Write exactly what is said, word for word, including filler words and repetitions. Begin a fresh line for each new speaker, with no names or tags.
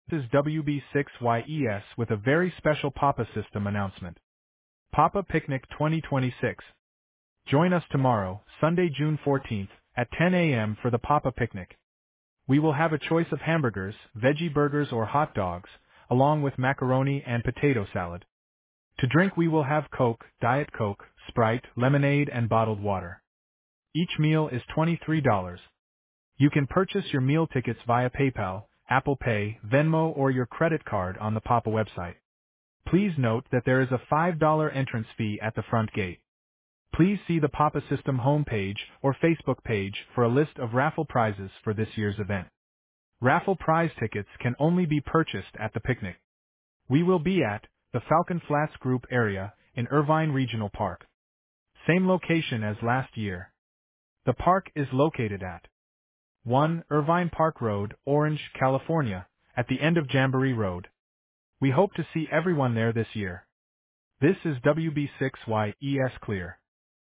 This is W B six Y E S with a very special Papa System announcement. Papa Picnic twenty twenty-six. Join us tomorrow, Sunday, June fourteenth, at ten a m for the Papa Picnic. We will have a choice of hamburgers, veggie burgers or hot dogs, along with macaroni and potato salad. To drink we will have Coke, Diet Coke, Sprite, lemonade and bottled water. Each meal is twenty-three dollars. You can purchase your meal tickets via PayPal, Apple Pay, Venmo or your credit card on the Papa website. Please note that there is a five dollar entrance fee at the front gate. Please see the Papa System homepage or Facebook page for a list of raffle prizes for this year's event. Raffle prize tickets can only be purchased at the picnic. We will be at the Falcon Flats Group area in Irvine Regional Park. Same location as last year. The park is located at one Irvine Park Road, Orange, California, at the end of Jamboree Road. We hope to see everyone there this year. This is W B six Y E S Clear.